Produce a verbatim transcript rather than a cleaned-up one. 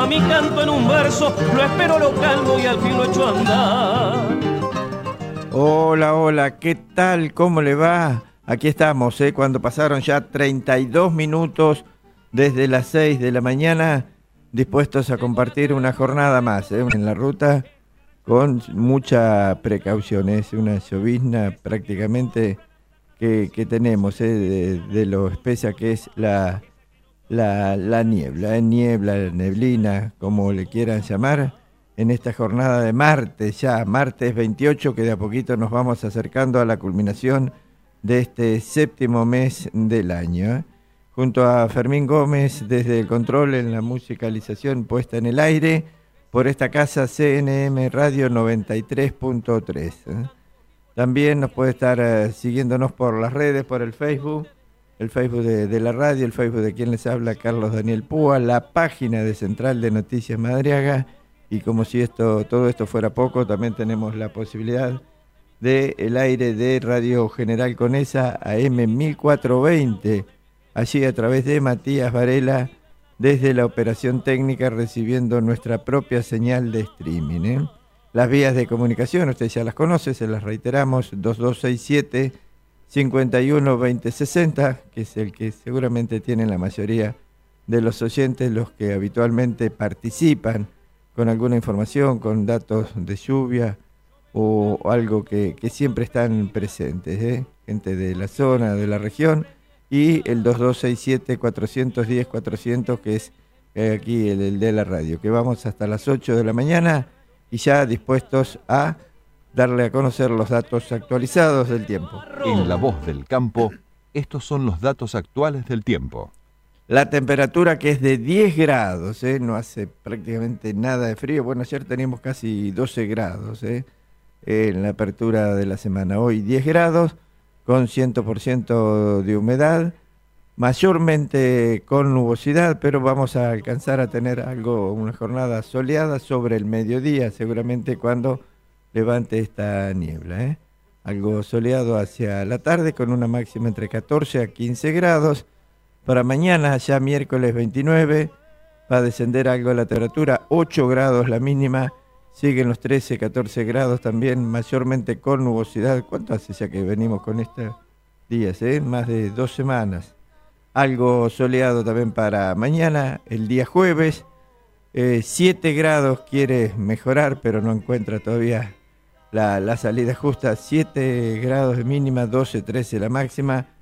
a mi canto en un verso, lo espero, lo calmo y al fin lo echo a andar. Hola, hola, ¿qué tal? ¿Cómo le va? Aquí estamos, ¿eh? Cuando pasaron ya treinta y dos minutos desde las seis de la mañana, dispuestos a compartir una jornada más, ¿eh? En la ruta con mucha precaución, es una llovizna prácticamente que, que tenemos, ¿eh? de, de lo espesa que es la, la, la niebla, ¿eh? niebla, neblina, como le quieran llamar, en esta jornada de martes, ya martes veintiocho, que de a poquito nos vamos acercando a la culminación de este séptimo mes del año, ¿eh? Junto a Fermín Gómez, desde el control en la musicalización puesta en el aire, por esta casa C N M Radio noventa y tres punto tres. ¿eh? También nos puede estar eh, siguiéndonos por las redes, por el Facebook, el Facebook de, de la radio, el Facebook de quien les habla, Carlos Daniel Púa, la página de Central de Noticias Madariaga, y como si esto todo esto fuera poco, también tenemos la posibilidad de el aire de Radio General Conesa A M mil cuatrocientos veinte, allí a través de Matías Varela, desde la operación técnica, recibiendo nuestra propia señal de streaming, ¿eh? Las vías de comunicación, usted ya las conoce, se las reiteramos, dos dos seis siete, cinco uno dos cero seis cero, que es el que seguramente tienen la mayoría de los oyentes, los que habitualmente participan con alguna información, con datos de lluvia o algo que, que siempre están presentes, ¿eh? Gente de la zona, de la región, y el dos dos seis siete, cuatro uno cero, cuatrocientos, que es eh, aquí el, el de la radio, que vamos hasta las ocho de la mañana y ya dispuestos a darle a conocer los datos actualizados del tiempo. En La Voz del Campo, estos son los datos actuales del tiempo. La temperatura, que es de diez grados, ¿eh? No hace prácticamente nada de frío. Bueno, ayer teníamos casi doce grados, ¿eh? En la apertura de la semana. Hoy diez grados, con cien por ciento de humedad, mayormente con nubosidad, pero vamos a alcanzar a tener algo, una jornada soleada sobre el mediodía, seguramente cuando levante esta niebla, ¿eh? Algo soleado hacia la tarde, con una máxima entre catorce a quince grados. Para mañana, ya miércoles veintinueve, va a descender algo la temperatura, ocho grados la mínima, siguen los trece, catorce grados también, mayormente con nubosidad. ¿Cuánto hace ya que venimos con estos días? Eh? Más de dos semanas. Algo soleado también para mañana, el día jueves, eh, siete grados, quiere mejorar, pero no encuentra todavía la, la salida justa, siete grados de mínima, doce, trece la máxima.